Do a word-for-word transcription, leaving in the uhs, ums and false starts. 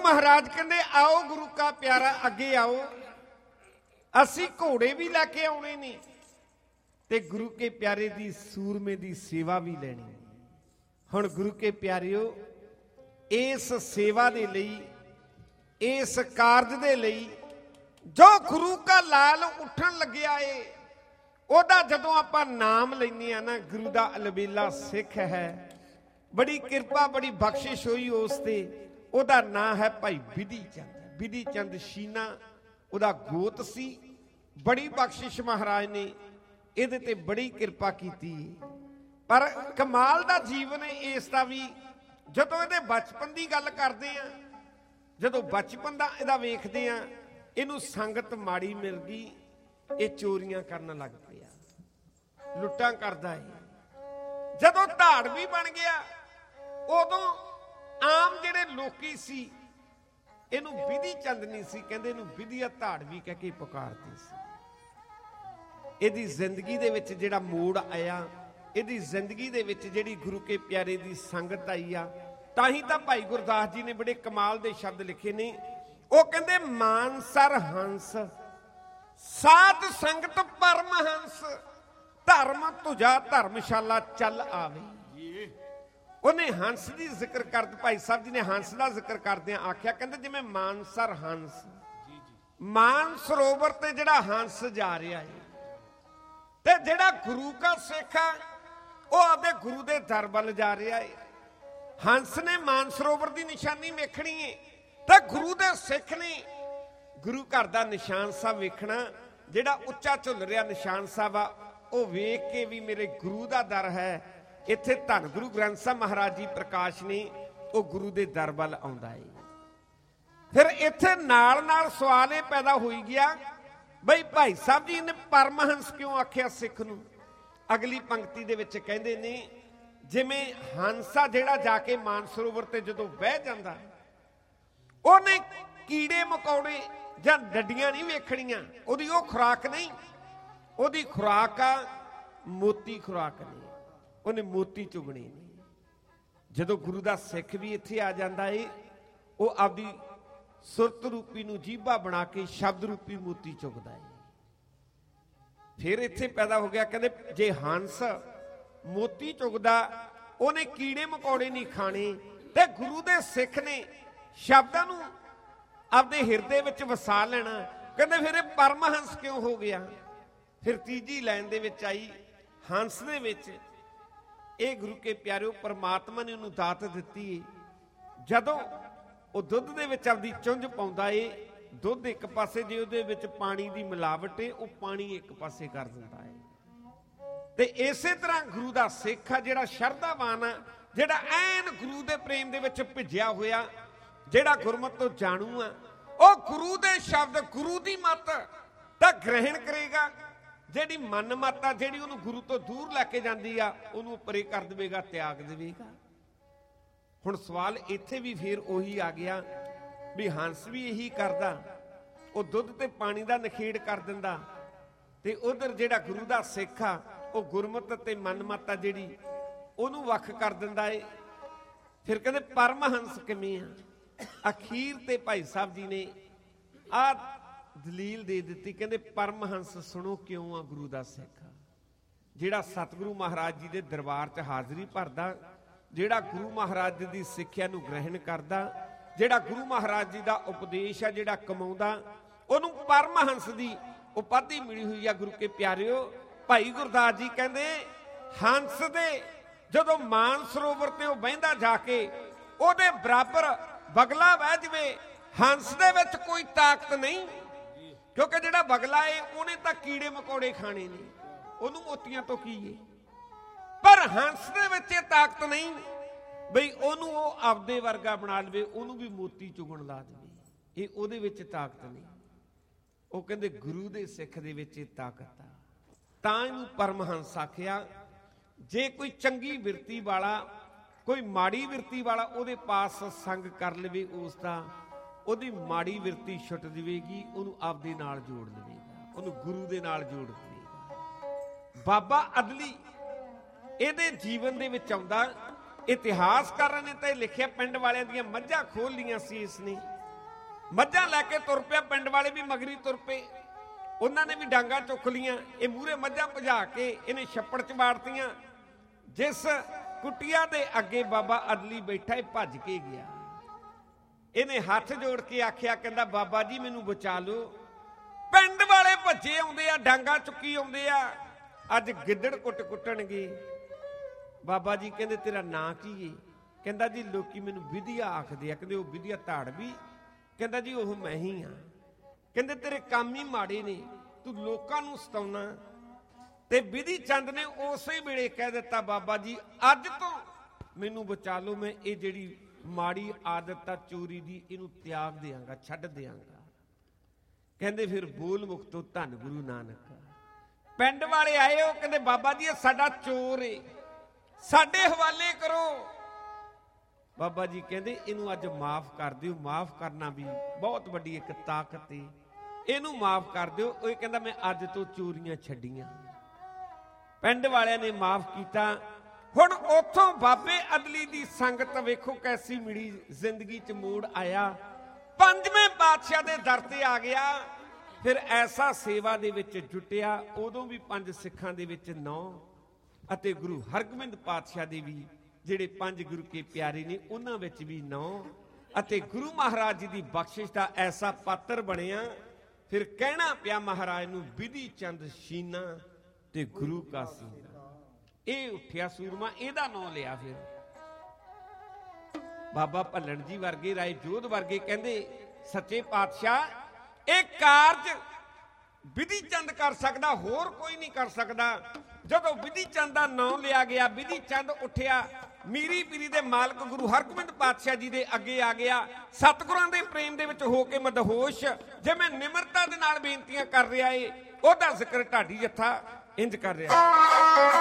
महाराज कहते आओ गुरु का प्यारा अगे आओ, असी घोड़े भी लैके आने ने ते गुरु के प्यारे दी सूरमे दी सेवा भी लेनी। हुण गुरु के प्यारिओ इस सेवा दे लई, इस कारज दे लई जो गुरु का लाल उठन लग्या है, ओदा जदों आपां नाम लैने आ ना, गुरु दा अलबेला सिख है, बड़ी किरपा बड़ी बख्शिश हुई उस ते। ओदा नाम है भाई विधि चंद। विधि चंद शीना ओदा गोत सी। बड़ी बख्शिश महाराज ने इहदे ते बड़ी किरपा कीती। पर कमाल दा जीवन है इसदा भी। जदों इहदे बचपन दी गल करदे आ, जदों बचपन दा इहदा वेखदे आ, इहनूं संगत माड़ी मिल गई, ये चोरियां करन लग पिया, लुट्टां करदा है। जदों धाड़वी बन गया, उदों आम जिहड़े लोकी सी इहनूं विधि चंद नहीं सी कहंदे, इहनूं विधिया धाड़वी कह के पुकारदे सी। इहदी जिंदगी दे विच जिहड़ा मोड़ आया, इहदी जिंदगी दे विच जिहड़ी गुरु के प्यारे दी संगत आई आ, तां ही तां भाई गुरदास जी ने बड़े कमाल दे शब्द लिखे ने। ਉਹ ਕਹਿੰਦੇ ਮਾਨਸਰ ਹੰਸ ਸਾਧ ਸੰਗਤ ਪਰਮ ਹੰਸ, ਧਰਮ ਤੁਝਾ ਧਰਮਸ਼ਾਲਾ ਚੱਲ ਆਵੇ। ਉਹਨੇ ਹੰਸ ਦੀ ਜ਼ਿਕਰ ਕਰਦ ਭਾਈ ਸਾਹਿਬ ਜੀ ਨੇ ਹੰਸ ਦਾ ਜ਼ਿਕਰ ਕਰਦਿਆਂ ਆਖਿਆ, ਕਹਿੰਦੇ ਜਿਵੇਂ ਮਾਨਸਰ ਹੰਸ, ਮਾਨ ਸਰੋਵਰ ਤੇ ਜਿਹੜਾ ਹੰਸ ਜਾ ਰਿਹਾ ਹੈ, ਤੇ ਜਿਹੜਾ ਗੁਰੂ ਕਾ ਸਿੱਖ ਹੈ ਉਹ ਆਪਦੇ ਗੁਰੂ ਦੇ ਦਰ ਵੱਲ ਜਾ ਰਿਹਾ ਹੈ। ਹੰਸ ਨੇ ਮਾਨ ਸਰੋਵਰ ਦੀ ਨਿਸ਼ਾਨੀ ਵੇਖਣੀ ਹੈ, तो गुरु दे सिख ने गुरु घर का निशान साहब वेखना, जिहड़ा उच्चा झुल रहा निशान साहब आ, वो वेख के भी मेरे गुरु का दर है। इत्थे धन गुरु ग्रंथ साहब महाराज जी प्रकाश ने वो गुरु के दर वल आउंदा है। फिर इत्थे नाल नाल सवाल ये पैदा हो गया, बई भाई साहब जी ने परमहंस क्यों आख्या सिख नूं। अगली पंक्ति दे विच कहंदे ने, जिवें हंसा जिहड़ा जाके मानसरोवर ते जदों बह जांदा, ਉਹਨੇ ਕੀੜੇ ਮਕੌੜੇ ਜਾਂ ਡੱਡੀਆਂ ਨਹੀਂ ਵੇਖਣੀਆਂ, ਉਹਦੀ ਉਹ ਖੁਰਾਕ ਨਹੀਂ, ਉਹਦੀ ਖੁਰਾਕ ਆ ਮੋਤੀ ਖੁਰਾਕ ਨਹੀਂ, ਉਹਨੇ ਮੋਤੀ ਚੁਗਣੇ ਨੇ। ਜਦੋਂ ਗੁਰੂ ਦਾ ਸਿੱਖ ਵੀ ਇੱਥੇ ਆ ਜਾਂਦਾ ਏ, ਉਹ ਆਪਦੀ ਸੁਰਤ ਰੂਪੀ ਨੂੰ ਜੀਭਾ ਬਣਾ ਕੇ ਸ਼ਬਦ ਰੂਪੀ ਮੋਤੀ ਚੁਗਦਾ ਏ। ਫਿਰ ਇੱਥੇ ਪੈਦਾ ਹੋ ਗਿਆ, ਕਹਿੰਦੇ ਜੇ ਹੰਸ ਮੋਤੀ ਚੁਗਦਾ, ਉਹਨੇ ਕੀੜੇ ਮਕੌੜੇ ਨਹੀਂ ਖਾਣੇ, ਤੇ ਗੁਰੂ ਦੇ ਸਿੱਖ ਨੇ शब्दां नूं आपदे हिरदे विच वसा लेना। कहंदे फिर इह परमहंस क्यों हो गया। फिर तीजी लाइन दे विच आई, हंस दे विच इह गुरु के प्यारिओ परमात्मा ने उहनूं दात दित्ती है। जदों वो दुध दे विच आपदी चुंझ पाउंदा है, दुध एक पासे जे उहदे विच पानी दी मिलावट है, वो पानी एक पासे कर दिंदा है। ते इसे तरह गुरु दा सिख आ जिहड़ा शरधावान आ, जिहड़ा ऐन गुरु दे प्रेम दे विच भिजिया होया, ਜਿਹੜਾ ਗੁਰਮਤ ਤੋਂ ਜਾਣੂ ਆ, ਉਹ ਗੁਰੂ ਦੇ ਸ਼ਬਦ ਗੁਰੂ ਦੀ ਮੱਤ ਤਾਂ ਗ੍ਰਹਿਣ ਕਰੇਗਾ। ਜਿਹੜੀ ਮਨ ਮੱਤ ਆ, ਜਿਹੜੀ ਉਹਨੂੰ ਗੁਰੂ ਤੋਂ ਦੂਰ ਲੈ ਕੇ ਜਾਂਦੀ ਆ, ਉਹਨੂੰ ਪਰੇ ਕਰ ਦੇਵੇਗਾ, ਤਿਆਗ ਦੇਵੇਗਾ। ਹੁਣ ਸਵਾਲ ਇੱਥੇ ਵੀ ਫੇਰ ਉਹੀ ਆ ਗਿਆ ਵੀ ਹੰਸ ਵੀ ਇਹੀ ਕਰਦਾ, ਉਹ ਦੁੱਧ ਤੇ ਪਾਣੀ ਦਾ ਨਖੇੜ ਕਰ ਦਿੰਦਾ, ਤੇ ਉਧਰ ਜਿਹੜਾ ਗੁਰੂ ਦਾ ਸਿੱਖ ਆ, ਉਹ ਗੁਰਮਤ ਤੇ ਮਨ ਮੱਤ ਆ ਜਿਹੜੀ, ਉਹਨੂੰ ਵੱਖ ਕਰ ਦਿੰਦਾ ਏ। ਫਿਰ ਕਹਿੰਦੇ ਪਰਮਹੰਸ ਕਿਵੇਂ ਆ। अखीर ते भाई साहब जी ने आ दलील दे दी, कहते परमहंस सुनो क्यों आ गुरु दा सिख, जिहड़ा सतगुरु महाराज जी दे दरबार च हाज़री भरदा, जिहड़ा गुरु महाराज दी सिक्ख्या नूं ग्रहण करदा, जिहड़ा गुरु महाराज जी दा उपदेश आ जिहड़ा कमाउंदा, ओनूं परमहंस दी उपाधि मिली हुई आ। गुरु के प्यारिओ भाई गुरदास जी कहंदे हंस दे जदों मान सरोवर ते ओह बहिंदा जाके, ओहदे बराबर बगला बह जावे, हंस दे विच कोई ताकत नहीं, क्योंकि जिहड़ा बगला है उहने तां कीड़े मकोड़े खाने ने, उहनूं मोतियां तो की है। पर हंस दे विच इह ताकत नहीं बई उहनूं ओह आपदे वर्गा बना लवे, उहनूं भी मोती चुगण ला देवे, इह उहदे विच ताकत नहीं। ओह कहंदे गुरु दे सिख दे विच इह ताकत आ, तां इहनूं परमहंस आखिया। जे कोई चंगी बिरती वाला, कोई माड़ी विरती वाला उहदे पास संग कर लवे, उसका उहदी माड़ी विरती छुट जाएगी, उहनूं आपदे नाल जोड़ लवेगा, उहनूं गुरु दे नाल जोड़ देवेगा। बाबा अदली इहदे जीवन दे विच आउंदा, इतिहासकारां ने तां लिखिया, पिंड वालियां दीयां मੱਝਾਂ खोल लीआं सी इसने, ਮੱਝਾਂ ਲੈ ਕੇ ਤੁਰ ਪਿਆ, ਪਿੰਡ ਵਾਲੇ ਵੀ ਮਗਰੀ ਤੁਰ ਪਏ, ਉਹਨਾਂ ਨੇ ਵੀ ਡਾਂਗਾ ਚੁੱਕ ਲੀਆਂ। ਇਹ ਮੂਹਰੇ ਮੱਝਾਂ ਭਜਾ ਕੇ ਇਹਨੇ ਛੱਪੜ ਚ ਵਾੜਤੀਆਂ। ਜਿਸ ਕੁਟੀਆ ਦੇ ਅੱਗੇ ਬਾਬਾ ਅਦਲੀ ਬੈਠਾ, ਇਹ ਭੱਜ ਕੇ ਗਿਆ। ਇਹਨੇ ਹੱਥ ਜੋੜ ਕੇ ਆਖਿਆ, ਕਹਿੰਦਾ ਬਾਬਾ ਜੀ ਮੈਨੂੰ ਬਚਾ ਲਓ। ਪਿੰਡ ਵਾਲੇ ਭੱਜੇ ਆਉਂਦੇ ਆ, ਡਾਂਗਾ ਚੁੱਕੀ ਆਉਂਦੇ ਆ, ਅੱਜ ਗਿੱਦੜ ਕੁੱਟ ਕੁੱਟਣਗੇ। ਬਾਬਾ ਜੀ ਕਹਿੰਦੇ ਤੇਰਾ ਨਾਂ ਕੀ ਹੈ? ਕਹਿੰਦਾ ਜੀ ਲੋਕੀ ਮੈਨੂੰ ਵਿਧੀਆ ਆਖਦੇ ਆ। ਕਹਿੰਦੇ ਉਹ ਵਿਧੀਆ ਧਾੜਵੀ? ਕਹਿੰਦਾ ਜੀ ਉਹ ਮੈਂ ਹੀ ਆ। ਕਹਿੰਦੇ ਤੇਰੇ ਕੰਮ ਹੀ ਮਾੜੇ ਨੇ, ਤੂੰ ਲੋਕਾਂ ਨੂੰ ਸਤਾਉਣਾ। ਤੇ ਵਿਧੀ ਚੰਦ ਨੇ ਉਸੇ ਵੇਲੇ ਕਹਿ ਦਿੱਤਾ, ਬਾਬਾ ਜੀ ਅੱਜ ਤੋਂ ਮੈਨੂੰ ਬਚਾ ਲਓ, ਮੈਂ ਇਹ ਜਿਹੜੀ ਮਾੜੀ ਆਦਤ ਆ ਚੋਰੀ ਦੀ, ਇਹਨੂੰ ਤਿਆਗ ਦਿਆਂਗਾ, ਛੱਡ ਦਿਆਂਗਾ। ਕਹਿੰਦੇ ਫਿਰ ਬੋਲ ਮੁਕਤੋ ਧੰਨ ਗੁਰੂ ਨਾਨਕ। ਪਿੰਡ ਵਾਲੇ ਆਏ, ਉਹ ਕਹਿੰਦੇ ਬਾਬਾ ਜੀ ਇਹ ਸਾਡਾ ਚੋਰ ਏ, ਸਾਡੇ ਹਵਾਲੇ ਕਰੋ। ਬਾਬਾ ਜੀ ਕਹਿੰਦੇ ਇਹਨੂੰ ਅੱਜ ਮਾਫ ਕਰ ਦਿਓ। ਮਾਫ ਕਰਨਾ ਵੀ ਬਹੁਤ ਵੱਡੀ ਇੱਕ ਤਾਕਤ ਏ, ਇਹਨੂੰ ਮਾਫ ਕਰ ਦਿਓ। ਉਹ ਕਹਿੰਦਾ ਮੈਂ ਅੱਜ ਤੋਂ ਚੋਰੀਆਂ ਛੱਡੀਆਂ। ਪਿੰਡ ਵਾਲਿਆਂ ਨੇ ਮਾਫ ਕੀਤਾ। ਹੁਣ ਉੱਥੋਂ ਬਾਬੇ ਅਦਲੀ ਦੀ ਸੰਗਤ ਵੇਖੋ ਕੈਸੀ ਮਿਲੀ, ਜ਼ਿੰਦਗੀ 'ਚ ਮੋੜ ਆਇਆ। ਪੰਜਵੇਂ ਪਾਤਸ਼ਾਹ ਦੇ ਦਰ ਤੇ ਆ ਗਿਆ। ਫਿਰ ਐਸਾ ਸੇਵਾ ਦੇ ਵਿੱਚ ਜੁਟਿਆ। ਉਦੋਂ ਵੀ ਪੰਜ ਸਿੱਖਾਂ ਦੇ ਵਿੱਚ ਨੌ, ਅਤੇ ਗੁਰੂ ਹਰਗੋਬਿੰਦ ਪਾਤਸ਼ਾਹ ਦੇ ਵੀ ਜਿਹੜੇ ਪੰਜ ਗੁਰੂ ਕੇ ਪਿਆਰੇ ਨੇ ਉਹਨਾਂ ਵਿੱਚ ਵੀ ਨੌ, ਅਤੇ ਗੁਰੂ ਮਹਾਰਾਜ ਜੀ ਦੀ ਬਖਸ਼ਿਸ਼ ਦਾ ਐਸਾ ਪਾਤਰ ਬਣਿਆ। ਫਿਰ ਕਹਿਣਾ ਪਿਆ ਮਹਾਰਾਜ ਨੂੰ, ਵਿਧੀ ਚੰਦ ਸ਼ੀਨਾ ਤੇ ਗੁਰੂ ਕਾ ਸੀਨਾ। ਇਹ ਉੱਠਿਆ ਸੂਰਮਾ, ਇਹਦਾ ਨਾਂ ਲਿਆ। ਫਿਰ ਬਾਬਾ ਭੱਲਣ ਜੀ ਵਰਗੇ, ਰਾਏ ਜੋਧ ਵਰਗੇ ਕਹਿੰਦੇ ਸੱਚੇ ਪਾਤਸ਼ਾਹ ਇਹ ਕਾਰਜ ਵਿਧੀ ਚੰਦ ਕਰ ਸਕਦਾ, ਹੋਰ ਕੋਈ ਨਹੀਂ ਕਰ ਸਕਦਾ। ਜਦੋਂ ਵਿਧੀ ਚੰਦ ਦਾ ਨਾਂ ਲਿਆ ਗਿਆ, ਵਿਧੀ ਚੰਦ ਉੱਠਿਆ, ਮੀਰੀ ਪੀਰੀ ਦੇ ਮਾਲਕ ਗੁਰੂ ਹਰਗੋਬਿੰਦ ਪਾਤਸ਼ਾਹ ਜੀ ਦੇ ਅੱਗੇ ਆ ਗਿਆ। ਸਤਿਗੁਰਾਂ ਦੇ ਪ੍ਰੇਮ ਦੇ ਵਿੱਚ ਹੋ ਕੇ ਮਦਹੋਸ਼, ਜਿਵੇਂ ਨਿਮਰਤਾ ਦੇ ਨਾਲ ਬੇਨਤੀਆਂ ਕਰ ਰਿਹਾ ਏ, ਉਹਦਾ ਜ਼ਿਕਰ ਢਾਡੀ ਜੱਥਾ ਇੰਜ ਕਰ ਰਿਹਾ।